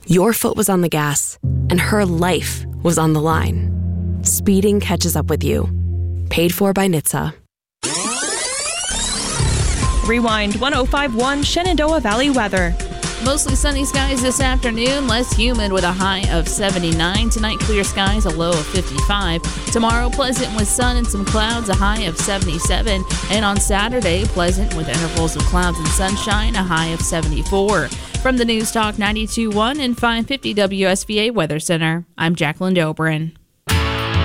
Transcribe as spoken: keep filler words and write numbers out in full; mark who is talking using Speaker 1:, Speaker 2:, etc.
Speaker 1: Your foot was on the gas, and her life was on the line. Speeding catches up with you. Paid for by N H T S A.
Speaker 2: Rewind one oh five point one Shenandoah Valley weather.
Speaker 3: Mostly sunny skies this afternoon, less humid with a high of seventy-nine. Tonight, clear skies, a low of fifty-five. Tomorrow, pleasant with sun and some clouds, a high of seventy-seven. And on Saturday, pleasant with intervals of clouds and sunshine, a high of seventy-four. From the News Talk ninety-two point one and five fifty W S V A Weather Center, I'm Jacqueline Dobrin.